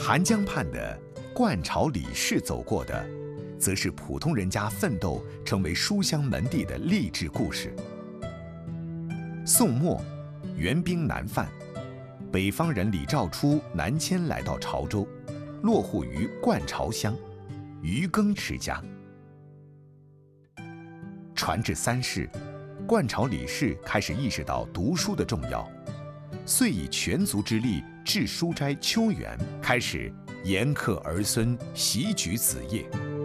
韩江畔的灌巢李氏走过的，则是普通人家奋斗成为书香门第的励志故事。宋末，元兵南犯，北方人李兆初南迁来到潮州，落户于灌巢乡，渔耕持家。传至3世，灌巢李氏开始意识到读书的重要，遂以全族之力置书斋秋园，开始严克儿孙，习举子业。